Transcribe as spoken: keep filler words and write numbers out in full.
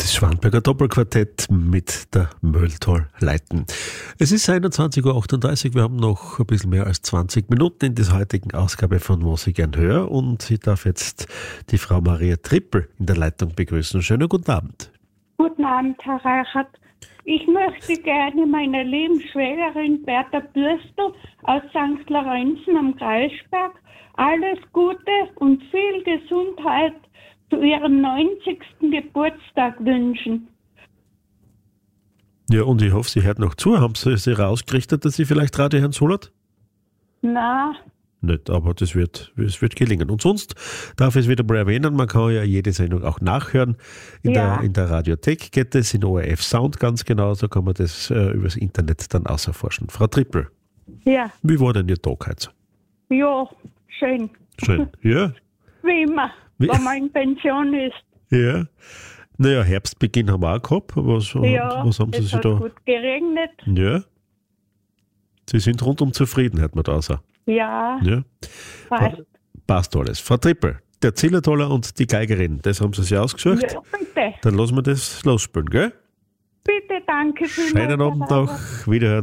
Das Schwanberger Doppelquartett mit der Mölltal-Leiten. Es ist einundzwanzig Uhr achtunddreißig, wir haben noch ein bisschen mehr als zwanzig Minuten in dieser heutigen Ausgabe von Was ich gern höre und ich darf jetzt die Frau Maria Trippel in der Leitung begrüßen. Schönen guten Abend. Guten Abend, Herr Reichert. Ich möchte gerne meiner lieben Schwägerin Bertha Bürstel aus Sankt Lorenzen am Kreisberg alles Gute und viel Gesundheit zu ihrem neunzigsten Geburtstag wünschen. Ja, und ich hoffe, sie hört noch zu. Haben Sie sich rausgerichtet, dass Sie vielleicht Radio Herrn Sollert? Na, Nicht, aber das wird, es wird gelingen. Und sonst darf ich es wieder mal erwähnen, man kann ja jede Sendung auch nachhören. In, Ja. der, in der Radiothek geht es, in O R F Sound ganz genau, so kann man das äh, übers Internet dann auserforschen. Frau Trippel, ja, wie war denn Ihr Tag heute? ja, schön. Schön, ja? Wie immer, Wie- wenn man in Pension ist. Ja. Naja, Herbstbeginn haben wir auch gehabt. Was, Ja, was haben Sie es sich hat da? gut geregnet. Ja. Sie sind rundum zufrieden, hört man da so. Ja, Ja. passt. Passt alles. Frau Trippel, der Zillertaler und die Geigerin, das haben Sie sich ausgesucht. Ja, bitte. Dann lassen wir das losspielen, gell? Bitte, danke vielmals. Schönen Abend Herr noch. Reichert. Wiederhören.